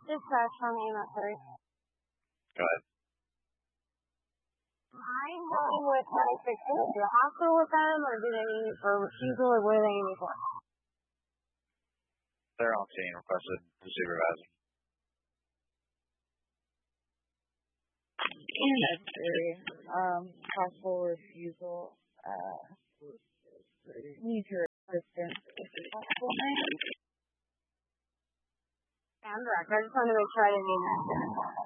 Dispatch from EMS 3. Go ahead. I'm working with 26. Do the hospital with them, or do they need for refusal, or what do they need for? They're on scene, requested the supervisor. EMS 3, possible refusal, need your assistance if possible, ma'am. I'm direct. I just wanted to make sure I didn't need that.